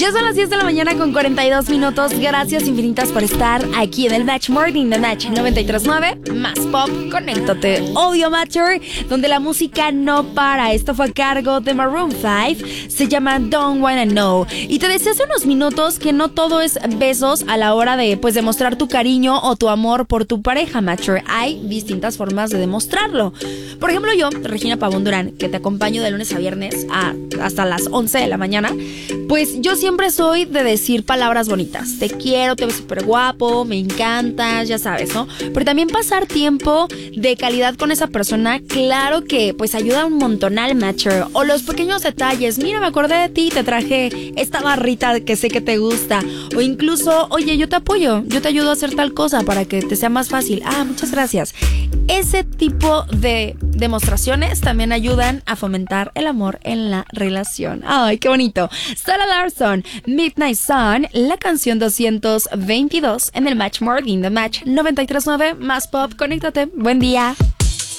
Ya son las 10 de la mañana con 42 minutos. Gracias infinitas por estar aquí en el Match Morning de Match 93.9. Más pop, conéctate. Audio Matcher, donde la música no para. Esto fue a cargo de Maroon 5. Se llama Don't Wanna Know. Y te decía hace unos minutos que no todo es besos a la hora de, pues, demostrar tu cariño o tu amor por tu pareja, Matcher. Hay distintas formas de demostrarlo. Por ejemplo, yo, Regina Pavón Durán, que te acompaño de lunes a viernes hasta las 11 de la mañana, pues yo siempre soy de decir palabras bonitas. Te quiero, te ves súper guapo, me encantas, ya sabes, ¿no? Pero también pasar tiempo de calidad con esa persona, claro que pues ayuda un montón al Matcher. O los pequeños detalles, mira, me acordé de ti, te traje esta barrita que sé que te gusta. O incluso, oye, yo te apoyo, yo te ayudo a hacer tal cosa para que te sea más fácil. Muchas gracias. Ese tipo de demostraciones también ayudan a fomentar el amor en la relación. ¡Ay, qué bonito! Sarah Larsson, Midnight Sun, la canción 222 en el Match Morning de Match 93.9. Más pop, conéctate. Buen día.